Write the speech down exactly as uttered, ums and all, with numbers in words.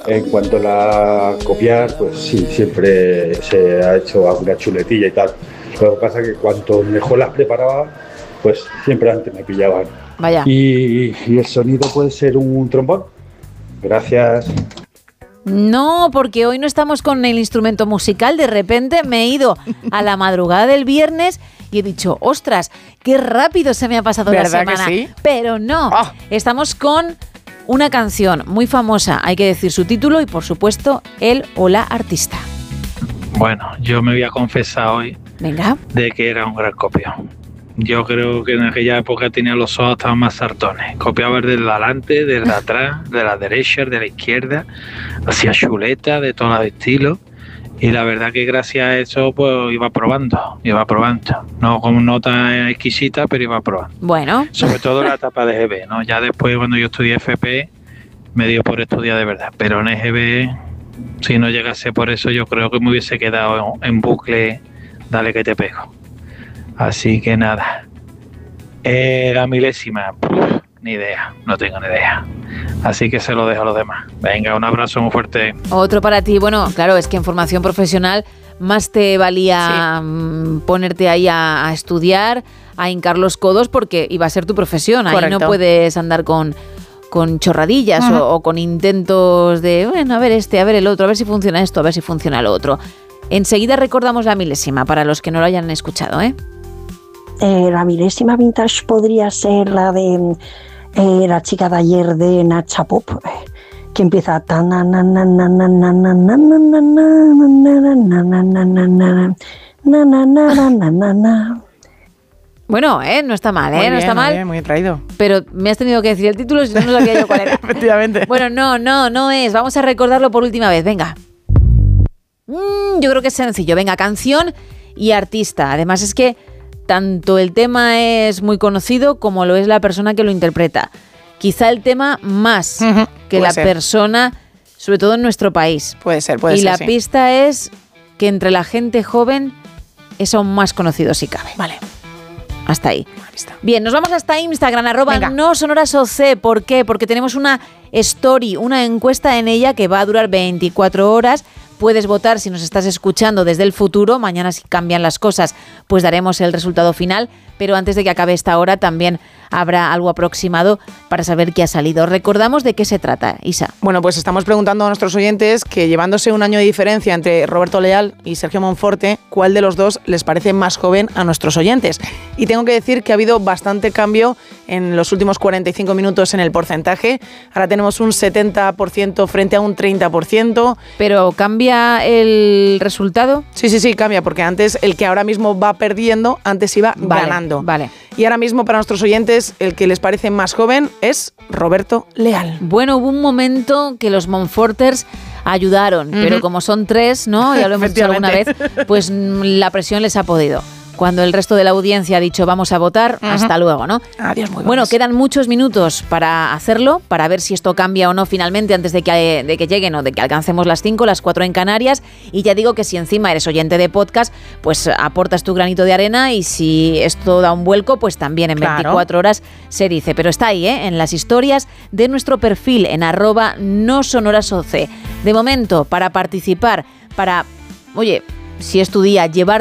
En cuanto a la copiar, pues sí, siempre se ha hecho alguna chuletilla y tal. Lo que pasa es que cuanto mejor las preparaba, pues siempre antes me pillaban. Vaya. Y, y el sonido puede ser un trombón. Gracias. No, porque hoy no estamos con el instrumento musical. De repente me he ido a la madrugada del viernes y he dicho, ostras, qué rápido se me ha pasado la ¿Verdad semana. que sí? Pero no, Oh. estamos con una canción muy famosa, hay que decir su título y por supuesto el o la artista. Bueno, yo me voy a confesar hoy Venga. de que era un gran copión. Yo creo que en aquella época tenía los ojos estaban más sartones. Copiaba desde adelante, desde atrás, de la derecha, de la izquierda. Hacía chuleta de todos los estilos. Y la verdad que gracias a eso pues iba probando, iba probando. No con nota exquisita, pero iba probando. Bueno. Sobre todo en la etapa de G B, ¿no? Ya después cuando yo estudié F P me dio por estudiar de verdad. Pero en G B, si no llegase por eso, yo creo que me hubiese quedado en bucle, dale que te pego. Así que nada, eh, la milésima, puf, ni idea, no tengo ni idea. Así que se lo dejo a los demás. Venga, un abrazo muy fuerte. Otro para ti. Bueno, claro, es que en formación profesional más te valía sí. ponerte ahí a, a estudiar, a hincar los codos porque iba a ser tu profesión. Correcto. Ahí no puedes andar con, con chorradillas uh-huh. o, o con intentos de, bueno, a ver este, a ver el otro, a ver si funciona esto, a ver si funciona lo otro. Enseguida recordamos la milésima para los que no lo hayan escuchado, ¿eh? Eh, la milésima vintage podría ser la de eh, la chica de ayer de Nacha Pop, eh, que empieza bueno, eh, no está mal, eh, bien, no está mal. Muy, bien, muy traído. Pero me has tenido que decir el título si no sabía yo cuál era. Efectivamente. Bueno, no, no, no es. Vamos a recordarlo por última vez, venga. Mm, yo creo que es sencillo. Venga, canción y artista. Además es que tanto el tema es muy conocido como lo es la persona que lo interpreta. Quizá el tema más uh-huh. que la ser. persona, sobre todo en nuestro país. Puede ser, puede y ser. Y la sí. pista es que entre la gente joven es aún más conocido si cabe. Vale. Hasta ahí. Bien, nos vamos hasta Instagram, arroba no sonoras O C. ¿Por qué? Porque tenemos una story, una encuesta en ella que va a durar veinticuatro horas. Puedes votar si nos estás escuchando desde el futuro. Mañana, si cambian las cosas, pues daremos el resultado final. Pero antes de que acabe esta hora también habrá algo aproximado para saber qué ha salido. Recordamos de qué se trata, Isa. Bueno, pues estamos preguntando a nuestros oyentes que, llevándose un año de diferencia entre Roberto Leal y Sergio Monforte, ¿cuál de los dos les parece más joven a nuestros oyentes? Y tengo que decir que ha habido bastante cambio en los últimos cuarenta y cinco minutos en el porcentaje. Ahora tenemos un setenta por ciento frente a un treinta por ciento. ¿Pero cambia el resultado? Sí, sí, sí, cambia, porque antes el que ahora mismo va perdiendo, antes iba vale, ganando. Vale. Y ahora mismo para nuestros oyentes el que les parece más joven es Roberto Leal. Bueno, hubo un momento que los Monforters ayudaron, uh-huh. pero como son tres, ¿no? Ya lo hemos dicho alguna vez, pues la presión les ha podido. Cuando el resto de la audiencia ha dicho vamos a votar, uh-huh. hasta luego, ¿no? Adiós, muy Bueno, buenas. quedan muchos minutos para hacerlo, para ver si esto cambia o no finalmente antes de que, de que lleguen o de que alcancemos las cinco, las cuatro en Canarias. Y ya digo que si encima eres oyente de podcast, pues aportas tu granito de arena y si esto da un vuelco, pues también en claro. veinticuatro horas se dice. Pero está ahí, ¿eh? En las historias de nuestro perfil, en arroba no sonoras O C. De momento, para participar, para, oye, si es tu día, llevar